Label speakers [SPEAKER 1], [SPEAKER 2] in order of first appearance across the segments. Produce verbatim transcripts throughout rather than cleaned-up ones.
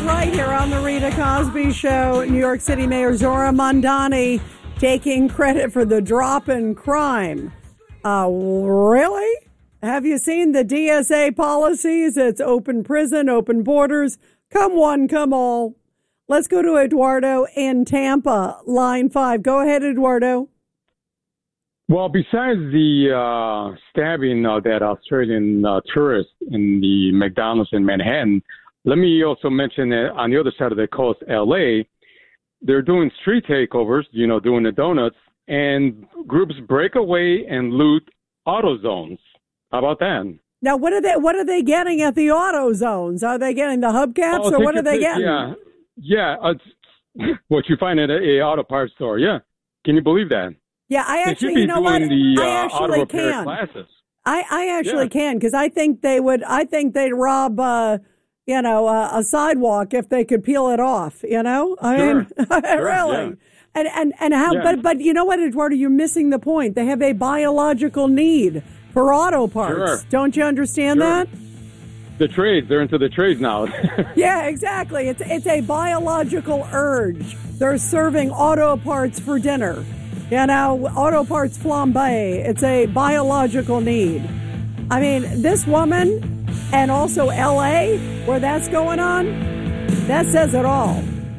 [SPEAKER 1] right here on the Rita Cosby Show. New York City Mayor Zohran Mamdani taking credit for the drop in crime. Uh, really? Have you seen the D S A policies? It's open prison, open borders. Come one, come all. Let's go to Eduardo in Tampa, line five. Go ahead, Eduardo.
[SPEAKER 2] Well, besides the uh, stabbing of that Australian uh, tourist in the McDonald's in Manhattan, let me also mention that on the other side of the coast, L A, they're doing street takeovers, you know, doing the donuts, and groups break away and loot auto zones. How about that?
[SPEAKER 1] Now, what are they? What are they getting at the auto zones? Are they getting the hubcaps,
[SPEAKER 2] oh,
[SPEAKER 1] or what are they getting?
[SPEAKER 2] Yeah, yeah. Uh, what you find at a, a auto parts store. Yeah, can you believe that?
[SPEAKER 1] Yeah, I actually, you know what? The, uh, I actually can. Classes. I, I actually yeah. can because I think they would. I think they'd rob, uh, you know, uh, a sidewalk if they could peel it off. You know, I
[SPEAKER 2] sure.
[SPEAKER 1] mean,
[SPEAKER 2] sure.
[SPEAKER 1] really.
[SPEAKER 2] Yeah.
[SPEAKER 1] And and and how? Yeah. But but you know what, Eduardo? You're missing the point. They have a biological need for auto parts.
[SPEAKER 2] Sure.
[SPEAKER 1] Don't you understand
[SPEAKER 2] sure.
[SPEAKER 1] that?
[SPEAKER 2] The trades. They're into the trades now.
[SPEAKER 1] Yeah, exactly. It's it's a biological urge. They're serving auto parts for dinner. You know, auto parts flambe. It's a biological need. I mean, this woman and also L A, where that's going on, that says it all.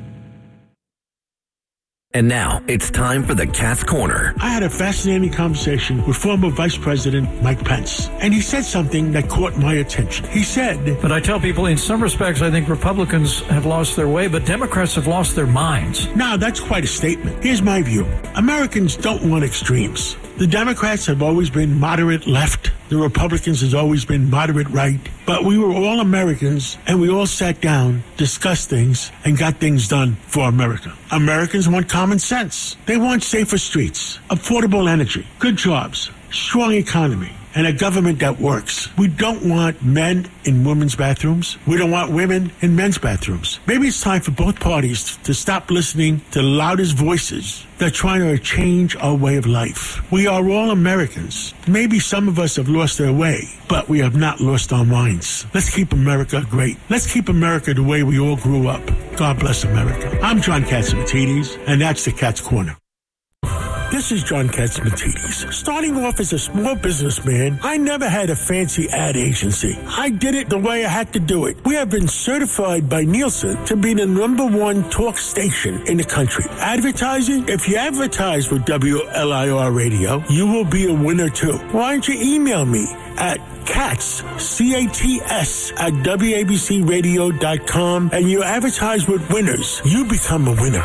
[SPEAKER 3] And now it's time for the Cat's Corner.
[SPEAKER 4] I had a fascinating conversation with former Vice President Mike Pence, and he said something that caught my attention. He said,
[SPEAKER 5] But I tell people in some respects, I think Republicans have lost their way, but Democrats have lost their minds.
[SPEAKER 4] Now, that's quite a statement. Here's my view. Americans don't want extremes. The Democrats have always been moderate left. The Republicans has always been moderate right. But we were all Americans, and we all sat down, discussed things, and got things done for America. Americans want common sense. They want safer streets, affordable energy, good jobs, strong economy, and a government that works. We don't want men in women's bathrooms. We don't want women in men's bathrooms. Maybe it's time for both parties to stop listening to the loudest voices that are trying to change our way of life. We are all Americans. Maybe some of us have lost their way, but we have not lost our minds. Let's keep America great. Let's keep America the way we all grew up. God bless America. I'm John Catsimatidis, and that's the Cat's Corner. This is John Catsimatidis. Starting off as a small businessman, I never had a fancy ad agency. I did it the way I had to do it. We have been certified by Nielsen to be the number one talk station in the country. Advertising? If you advertise with W L I R Radio, you will be a winner too. Why don't you email me at Cats, C A T S, at W A B C radio dot com, and you advertise with winners. You become a winner.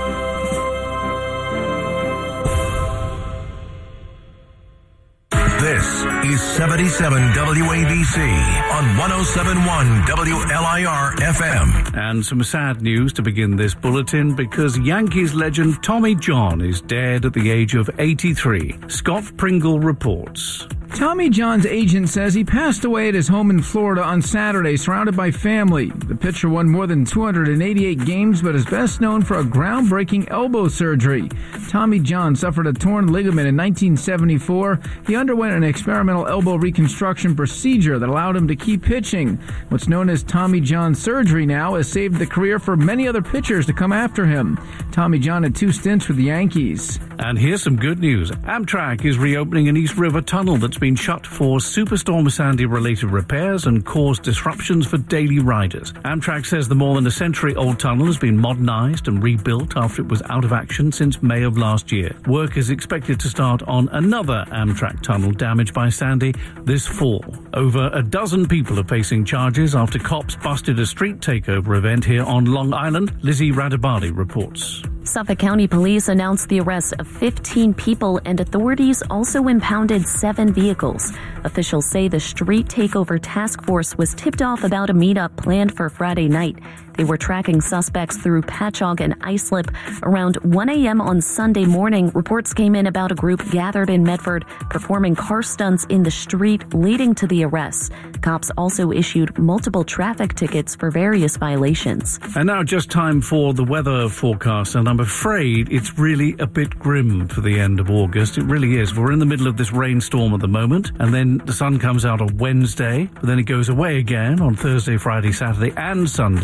[SPEAKER 3] This is seventy-seven W A B C on one oh seven point one W L I R F M.
[SPEAKER 6] And some sad news to begin this bulletin because Yankees legend Tommy John is dead at the age of eighty-three. Scott Pringle reports.
[SPEAKER 7] Tommy John's agent says he passed away at his home in Florida on Saturday, surrounded by family. The pitcher won more than two hundred eighty-eight games, but is best known for a groundbreaking elbow surgery. Tommy John suffered a torn ligament in nineteen seventy-four. He underwent an experimental elbow reconstruction procedure that allowed him to keep pitching. What's known as Tommy John surgery now has saved the career for many other pitchers to come after him. Tommy John had two stints with the Yankees.
[SPEAKER 6] And here's some good news. Amtrak is reopening an East River tunnel that's been shut for Superstorm Sandy-related repairs and caused disruptions for daily riders. Amtrak says the more than a century-old tunnel has been modernized and rebuilt after it was out of action since May of last year. Work is expected to start on another Amtrak tunnel damaged by Sandy this fall. Over a dozen people are facing charges after cops busted a street takeover event here on Long Island. Lizzie Radabadi reports.
[SPEAKER 8] Suffolk County Police announced the arrest of fifteen people, and authorities also impounded seven vehicles. Officials say the street takeover task force was tipped off about a meetup planned for Friday night. They were tracking suspects through Patchogue and Islip. Around one a.m. on Sunday morning, reports came in about a group gathered in Medford performing car stunts in the street, leading to the arrests. Cops also issued multiple traffic tickets for various violations.
[SPEAKER 6] And now just time for the weather forecast, and I'm afraid it's really a bit grim for the end of August. It really is. We're in the middle of this rainstorm at the moment, and then the sun comes out on Wednesday, but then it goes away again on Thursday, Friday, Saturday, and Sunday, and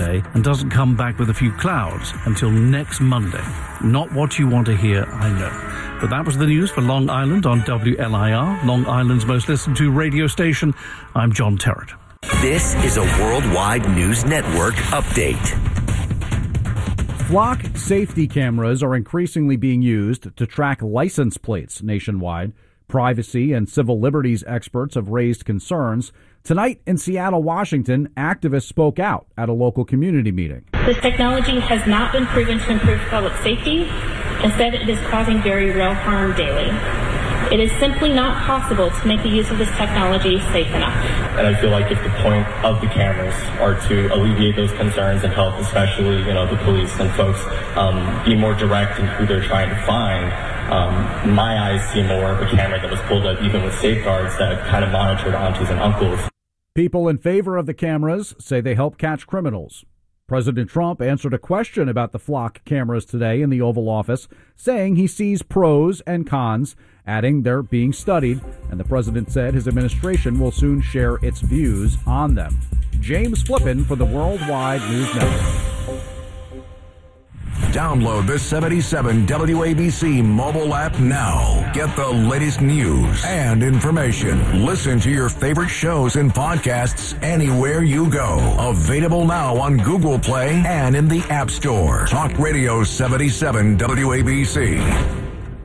[SPEAKER 6] doesn't come back with a few clouds until next Monday. Not what you want to hear, I know. But that was the news for Long Island on W L I R, Long Island's most listened to radio station. I'm John Terrett.
[SPEAKER 9] This is a Worldwide News Network update.
[SPEAKER 10] Flock safety cameras are increasingly being used to track license plates nationwide. Privacy and civil liberties experts have raised concerns. Tonight in Seattle, Washington, activists spoke out at a local community meeting.
[SPEAKER 11] This technology has not been proven to improve public safety. Instead, it is causing very real harm daily. It is simply not possible to make the use of this technology safe enough.
[SPEAKER 12] And I feel like if the point of the cameras are to alleviate those concerns and help, especially, you know, the police and folks um, be more direct in who they're trying to find, um, my eyes see more of a camera that was pulled up even with safeguards that kind of monitored aunties and uncles.
[SPEAKER 10] People in favor of the cameras say they help catch criminals. President Trump answered a question about the Flock cameras today in the Oval Office, saying he sees pros and cons, adding they're being studied, and the president said his administration will soon share its views on them. James Flippin for the Worldwide News Network.
[SPEAKER 3] Download the seventy-seven W A B C mobile app now. Get the latest news and information. Listen to your favorite shows and podcasts anywhere you go. Available now on Google Play and in the App Store. Talk Radio seventy-seven W A B C.